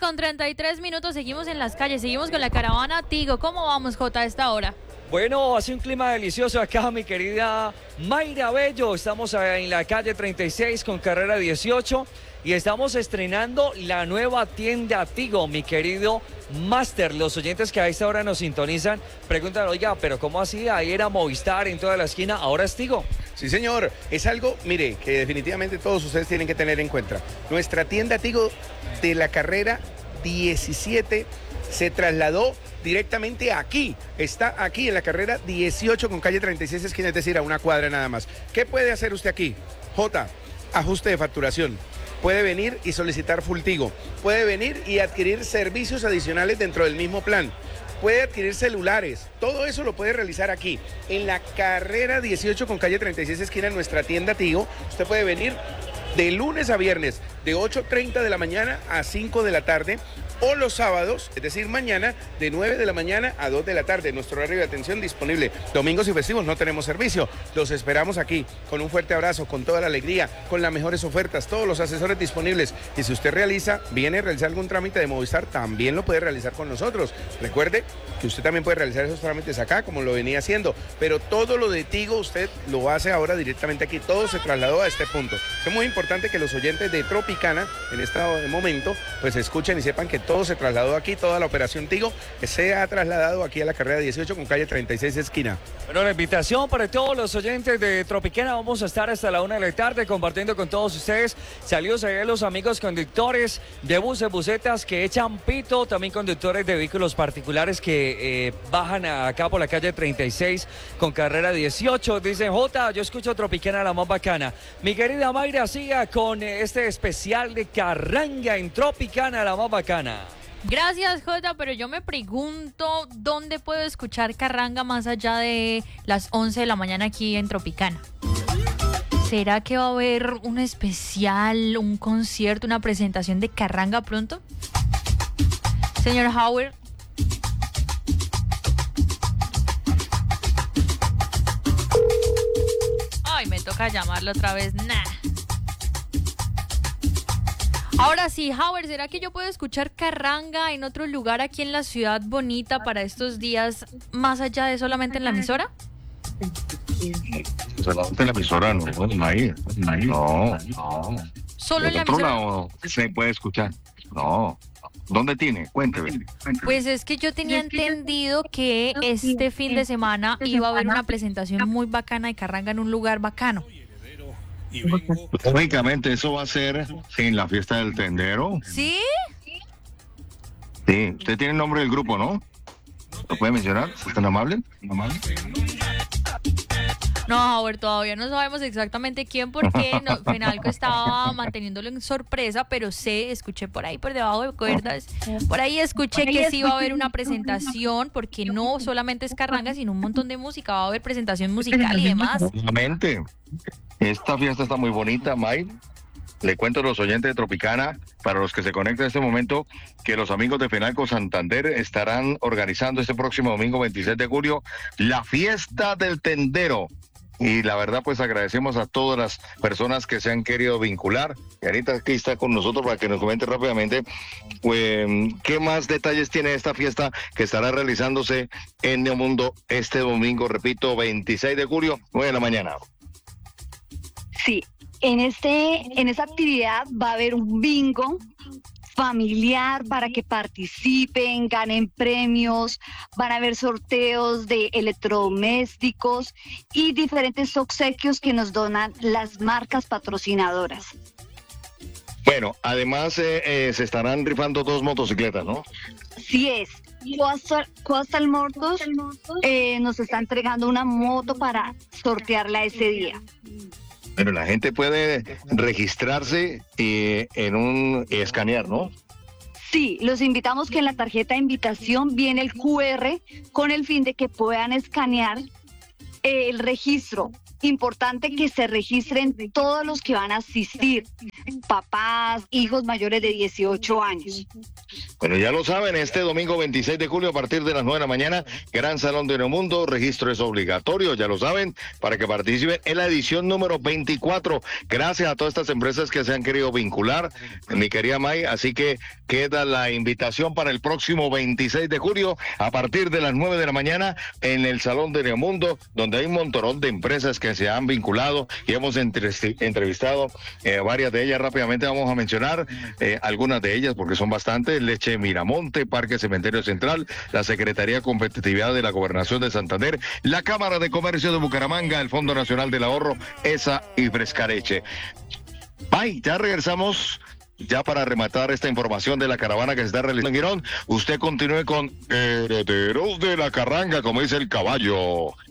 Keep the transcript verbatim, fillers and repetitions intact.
con treinta y tres minutos, seguimos en las calles, seguimos con la caravana Tigo. ¿Cómo vamos, Jota, a esta hora? Bueno, hace un clima delicioso acá, mi querida Mayra Bello. Estamos en la calle treinta y seis con carrera dieciocho y estamos estrenando la nueva tienda Tigo, mi querido Master. Los oyentes que a esta hora nos sintonizan preguntan, oiga, pero ¿cómo así? Ahí era Movistar en toda la esquina, ahora es Tigo. Sí, señor. Es algo, mire, que definitivamente todos ustedes tienen que tener en cuenta. Nuestra tienda Tigo de la carrera diecisiete se trasladó directamente aquí, está aquí en la carrera dieciocho con calle treinta y seis esquina, es decir, a una cuadra nada más. ¿Qué puede hacer usted aquí? J, ajuste de facturación. Puede venir y solicitar Full Tigo. Puede venir y adquirir servicios adicionales dentro del mismo plan. Puede adquirir celulares. Todo eso lo puede realizar aquí, en la carrera dieciocho con calle treinta y seis esquina, en nuestra tienda Tigo. Usted puede venir de lunes a viernes, de ocho treinta de la mañana a cinco de la tarde, o los sábados, es decir, mañana, de nueve de la mañana a dos de la tarde. Nuestro horario de atención disponible. Domingos y festivos no tenemos servicio. Los esperamos aquí, con un fuerte abrazo, con toda la alegría, con las mejores ofertas, todos los asesores disponibles. Y si usted realiza, viene a realizar algún trámite de Movistar, también lo puede realizar con nosotros. Recuerde que usted también puede realizar esos trámites acá, como lo venía haciendo. Pero todo lo de Tigo, usted lo hace ahora directamente aquí. Todo se trasladó a este punto. Es muy importante que los oyentes de Tropicana, en este momento, pues escuchen y sepan que todo se trasladó aquí, toda la operación Tigo se ha trasladado aquí a la carrera dieciocho con calle treinta y seis esquina. Bueno, la invitación para todos los oyentes de Tropicana, vamos a estar hasta la una de la tarde compartiendo con todos ustedes. Saludos a los amigos conductores de buses, busetas que echan pito, también conductores de vehículos particulares que eh, bajan acá por la calle treinta y seis con carrera dieciocho. Dicen, Jota, yo escucho Tropicana la más bacana. Mi querida Mayra, siga con este especial de Carranga en Tropicana la más bacana. Gracias, Jota, pero yo me pregunto dónde puedo escuchar Carranga más allá de las once de la mañana aquí en Tropicana. ¿Será que va a haber un especial, un concierto, una presentación de Carranga pronto? Señor Howard. Ay, me toca llamarlo otra vez. Nah. Ahora sí, Howard, ¿será que yo puedo escuchar Carranga en otro lugar aquí en la ciudad bonita para estos días, más allá de solamente en la emisora? Solamente en la emisora, no, May, no, no. ¿Solo en la otro emisora? lado se puede escuchar. No. ¿Dónde tiene? Cuénteme. Pues es que yo tenía entendido que este fin de semana iba a haber una presentación muy bacana de Carranga en un lugar bacano. Lógicamente eso va a ser en la fiesta del tendero. ¿Sí? Sí, usted tiene el nombre del grupo, ¿no? ¿Lo puede mencionar? ¿Es tan amable? ¿Amable? No, Howard, todavía no sabemos exactamente quién, porque no, Fenalco estaba manteniéndolo en sorpresa, pero sé, escuché por ahí, por debajo de cuerdas, por ahí escuché que sí va a haber una presentación, porque no solamente es Carranga, sino un montón de música, va a haber presentación musical y demás. Obviamente. Esta fiesta está muy bonita, May. Le cuento a los oyentes de Tropicana, para los que se conectan en este momento, que los amigos de Fenalco Santander estarán organizando este próximo domingo veintiséis de julio la fiesta del tendero. Y la verdad, pues agradecemos a todas las personas que se han querido vincular. Y Anita aquí está con nosotros para que nos comente rápidamente pues, qué más detalles tiene esta fiesta que estará realizándose en Neomundo este domingo, repito, veintiséis de julio, nueve de la mañana. Sí, en, este, en esta actividad va a haber un bingo familiar para que participen, ganen premios, van a haber sorteos de electrodomésticos y diferentes obsequios que nos donan las marcas patrocinadoras. Bueno, además eh, eh, se estarán rifando dos motocicletas, ¿no? Sí es. Coastal, Coastal Motors eh, nos está entregando una moto para sortearla ese día. Pero la gente puede registrarse eh, en un eh, escanear, ¿no? Sí, los invitamos que en la tarjeta de invitación viene el cu erre con el fin de que puedan escanear eh, el registro Importante que se registren todos los que van a asistir, papás, hijos mayores de dieciocho años. Bueno, ya lo saben, este domingo veintiséis de julio a partir de las nueve de la mañana, Gran Salón de Neomundo, registro es obligatorio, ya lo saben, para que participen en la edición número veinticuatro. Gracias a todas estas empresas que se han querido vincular, mi querida May, así que queda la invitación para el próximo veintiséis de julio a partir de las nueve de la mañana en el Salón de Neomundo, donde hay un montón de empresas que se han vinculado y hemos entre- entrevistado eh, varias de ellas. Rápidamente vamos a mencionar eh, algunas de ellas porque son bastantes: Leche Miramonte, Parque Cementerio Central, la Secretaría de Competitividad de la Gobernación de Santander, la Cámara de Comercio de Bucaramanga, el Fondo Nacional del Ahorro, ESA y Frescareche. Bye, ya regresamos. Ya para rematar esta información de la caravana que se está realizando en Girón, usted continúe con Herederos de la Carranga, como dice el caballo.